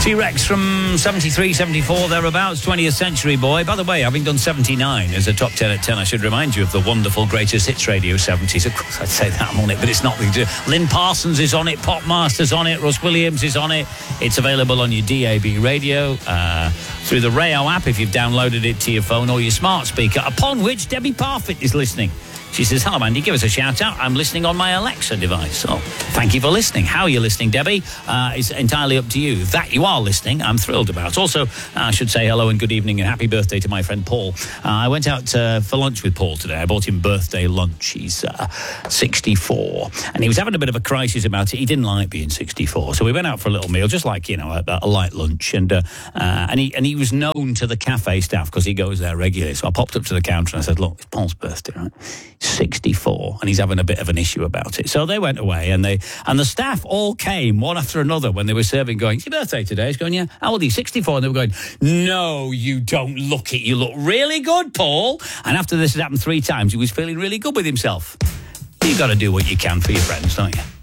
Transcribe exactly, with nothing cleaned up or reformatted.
T-Rex from seventy-three, seventy-four, thereabouts, twentieth century boy. By the way, having done seventy-nine as a top ten at ten, I should remind you of the wonderful Greatest Hits Radio seventies. Of course, I'd say that I'm on it, but it's not. Lynn Parsons is on it, Pop Masters on it, Russ Williams is on it. It's available on your D A B radio, uh, through the Rayo app if you've downloaded it to your phone or your smart speaker, upon which Debbie Parfitt is listening. She says, hello, Andy, give us a shout-out. I'm listening on my Alexa device. So, thank you for listening. How are you listening, Debbie? Uh, it's entirely up to you. That you are listening, I'm thrilled about. Also, uh, I should say hello and good evening and happy birthday to my friend Paul. Uh, I went out uh, for lunch with Paul today. I bought him birthday lunch. He's uh, sixty-four. And he was having a bit of a crisis about it. He didn't like being sixty-four. So we went out for a little meal, just like, you know, a, a light lunch. And uh, uh, and he and he was known to the cafe staff because he goes there regularly. So I popped up to the counter and I said, look, it's Paul's birthday, right? sixty-four, and he's having a bit of an issue about it. So they went away, and they and the staff all came one after another when they were serving, going, it's your birthday today. He's going, yeah. How old are you? sixty-four. And they were going, no, you don't look it. You look really good, Paul. And after this had happened three times, he was feeling really good with himself. You've got to do what you can for your friends, don't you?